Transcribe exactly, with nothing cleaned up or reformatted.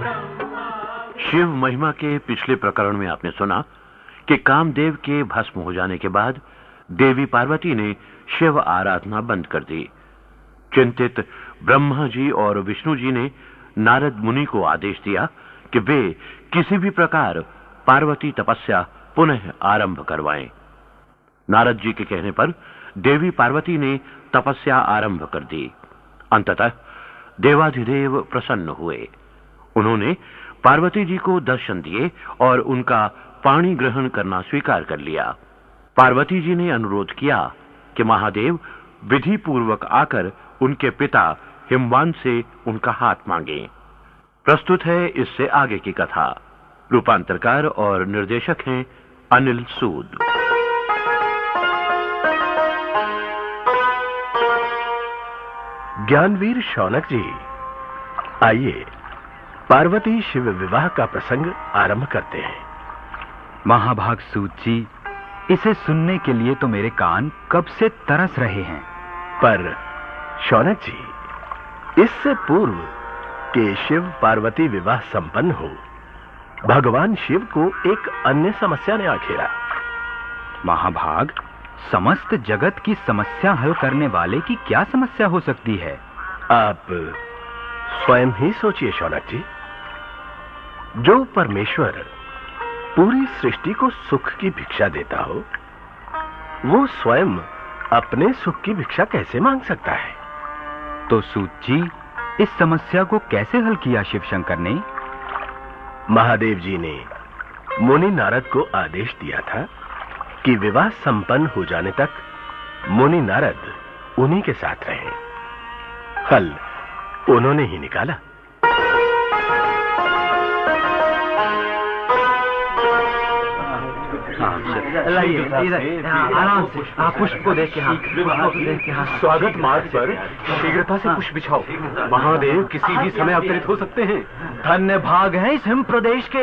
शिव महिमा के पिछले प्रकरण में आपने सुना कि कामदेव के भस्म हो जाने के बाद देवी पार्वती ने शिव आराधना बंद कर दी। चिंतित ब्रह्मा जी और विष्णु जी ने नारद मुनि को आदेश दिया कि वे किसी भी प्रकार पार्वती तपस्या पुनः आरंभ करवाएं। नारद जी के कहने पर देवी पार्वती ने तपस्या आरंभ कर दी। अंततः देवाधिदेव प्रसन्न हुए। उन्होंने पार्वती जी को दर्शन दिए और उनका पाणी ग्रहण करना स्वीकार कर लिया। पार्वती जी ने अनुरोध किया कि महादेव विधि पूर्वक आकर उनके पिता हिमवान से उनका हाथ मांगे। प्रस्तुत है इससे आगे की कथा। रूपांतरकार और निर्देशक हैं अनिल सूद। ज्ञानवीर शौनक जी, आइए पार्वती शिव विवाह का प्रसंग आरंभ करते हैं। महाभाग सूत जी, इसे सुनने के लिए तो मेरे कान कब से तरस रहे हैं। पर शौनक जी, इससे पूर्व कि शिव पार्वती विवाह संपन्न हो, भगवान शिव को एक अन्य समस्या ने आखेरा। महाभाग, समस्त जगत की समस्या हल करने वाले की क्या समस्या हो सकती है? आप स्वयं ही सोचिए शौनक जी। जो परमेश्वर पूरी सृष्टि को सुख की भिक्षा देता हो, वो स्वयं अपने सुख की भिक्षा कैसे मांग सकता है? तो सूत जी, इस समस्या को कैसे हल किया शिव शंकर ने? महादेव जी ने मुनि नारद को आदेश दिया था कि विवाह संपन्न हो जाने तक मुनि नारद उन्हीं के साथ रहें। हल उन्होंने ही निकाला। आराम से आप पुष्प को देख के हाँ, स्वागत मार्ग पर शीघ्रता से पुष्प बिछाओ। महादेव किसी भी समय अवतरित हो सकते हैं। धन्य भाग है इस हिम प्रदेश के।